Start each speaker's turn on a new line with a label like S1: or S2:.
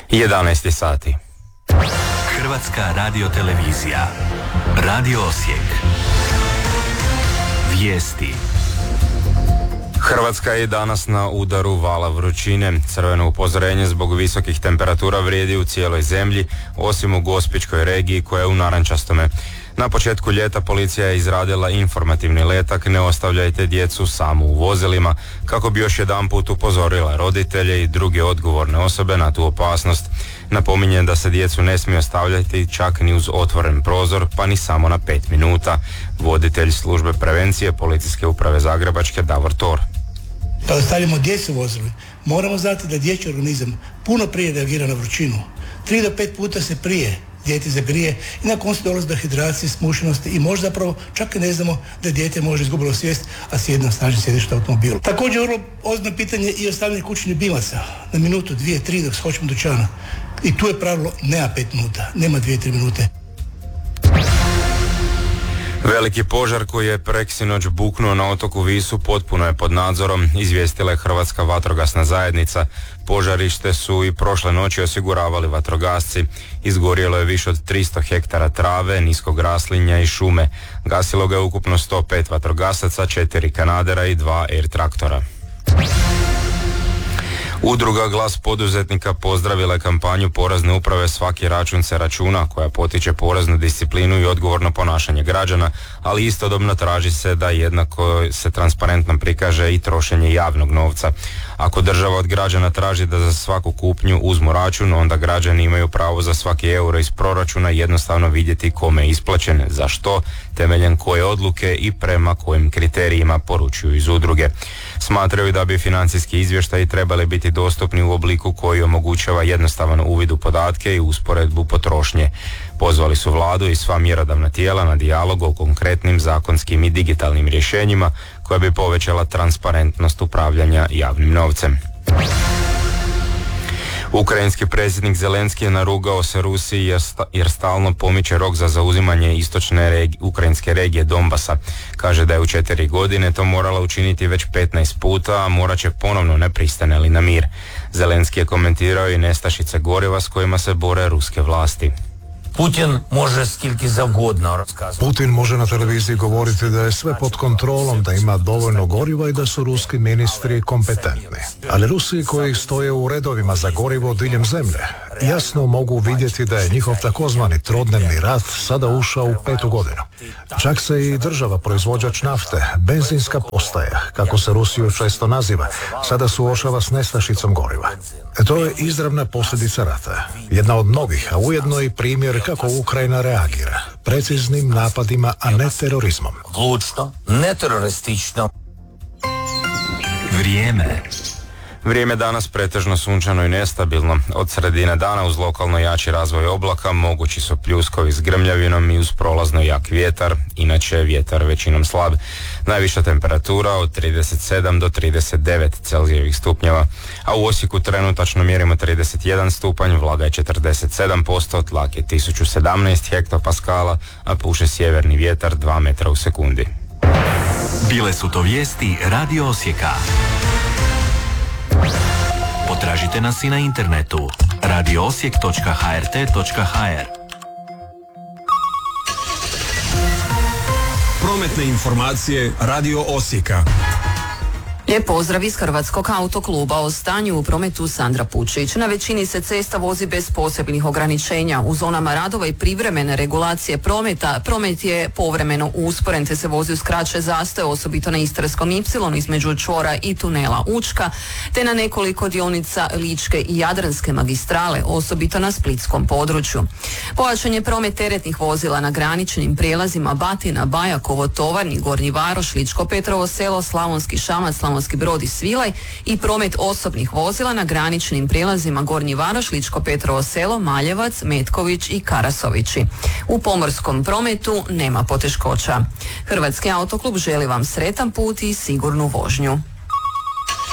S1: 11 sati.
S2: Hrvatska radiotelevizija. Radio Osijek. Vijesti.
S1: Hrvatska je danas na udaru vala vrućine. Crveno upozorenje zbog visokih temperatura vrijedi u cijeloj zemlji, osim u Gospićkoj regiji koja je u narančastome. Na početku ljeta policija je izradila informativni letak "Ne ostavljajte djecu samu u vozilima", kako bi još jedanput upozorila roditelje i druge odgovorne osobe na tu opasnost. Napominjem da se djecu ne smije ostavljati čak ni uz otvoren prozor, pa ni samo na 5 minuta. Voditelj službe prevencije Policijske uprave Zagrebačke Davor Tor.
S3: Kada ostavljamo djecu u vozilu, moramo znati da dječji organizam puno prije reagira na vrućinu. 3 do 5 puta se prije dijete zagrije i na koncu dolazi do hidracije, smušenosti i možda zapravo čak i ne znamo da dijete može izgubilo svijest, a sjedi na snažnom sjedištu automobilu. Također vrlo ozbiljno pitanje i ostavljanje kućnih ljubimaca na minutu, 2, 3 dok skočimo do dućana. I tu je pravilo, nema 5 minuta, nema 2-3 minute.
S1: Veliki požar koji je preksinoć buknuo na otoku Visu potpuno je pod nadzorom, izvijestila je Hrvatska vatrogasna zajednica. Požarište su i prošle noći osiguravali vatrogasci. Izgorjelo je više od 300 hektara trave, niskog raslinja i šume. Gasilo ga je ukupno 105 vatrogasaca, 4 kanadera i 2 air traktora. Udruga Glas poduzetnika pozdravila je kampanju Porezne uprave "Svaki račun se računa", koja potiče poreznu disciplinu i odgovorno ponašanje građana, ali istodobno traži se da jednako se transparentno prikaže i trošenje javnog novca. Ako država od građana traži da za svaku kupnju uzmu račun, onda građani imaju pravo za svaki euro iz proračuna jednostavno vidjeti kome je isplaćen, za što, temeljem koje odluke i prema kojim kriterijima, poručuju iz udruge. Smatraju da bi financijski izvještaji trebali biti dostupni u obliku koji omogućava jednostavan uvid u podatke i usporedbu potrošnje. Pozvali su vladu i sva mjerodavna tijela na dijalog o konkretnim zakonskim i digitalnim rješenjima koja bi povećala transparentnost upravljanja javnim novcem. Ukrajinski predsjednik Zelenski je narugao se Rusiji jer stalno pomiče rok za zauzimanje istočne ukrajinske regije Donbasa. Kaže da je u 4 godine to morala učiniti već 15 puta, a morat će ponovno, ne pristane li na mir. Zelenski je komentirao i nestašice goriva s kojima se bore ruske vlasti.
S4: Putin može na televiziji govoriti da je sve pod kontrolom, da ima dovoljno goriva i da su ruski ministri kompetentni. Ali Rusi koji stoje u redovima za gorivo diljem zemlje jasno mogu vidjeti da je njihov takozvani trodnevni rat sada ušao u 5. godinu. Čak se i država proizvođač nafte, benzinska postaja, kako se Rusiju često naziva, sada suočava s nestašicom goriva. To je izravna posljedica rata. Jedna od mnogih, a ujedno i primjer kako Ukrajina reagira. Preciznim napadima, a ne terorizmom.
S2: Odlučno, ne teroristično. Vrijeme.
S1: Vrijeme danas pretežno sunčano i nestabilno. Od sredine dana uz lokalno jači razvoj oblaka mogući su pljuskovi s grmljavinom i uz prolazno jak vjetar, inače je vjetar većinom slab. Najviša temperatura od 37 do 39 Celzijevih stupnjeva, a u Osijeku trenutačno mjerimo 31 stupanj, vlaga je 47%, tlak je 1017 hektopaskala, a puše sjeverni vjetar 2 metra u sekundi.
S2: Bile su to vijesti Radio Osijeka. Potražite nas i na internetu radioosijek.hrt.hr.
S5: Prometne informacije Radio Osijeka.
S6: Lijep pozdrav iz Hrvatskog autokluba. O stanju u prometu Sandra Pučić. Na većini se cesta vozi bez posebnih ograničenja. U zonama radova i privremene regulacije prometa, promet je povremeno usporen te se vozi uz kraće zastoje, osobito na Istarskom Y između čvora i tunela Učka, te na nekoliko dionica Ličke i Jadranske magistrale, osobito na splitskom području. Pojačan je promet teretnih vozila na graničnim prijelazima Batina, Bajakovo, Tovarnik, Gornji Varoš, Ličko Petrovo Selo, Slavonski Šamac, Slavonski Brod i Svilaj i promet osobnih vozila na graničnim prijelazima Gornji Varoš, Ličko Petrovo Selo, Maljevac, Metković i Karasovići. U pomorskom prometu nema poteškoća. Hrvatski autoklub želi vam sretan put i sigurnu vožnju.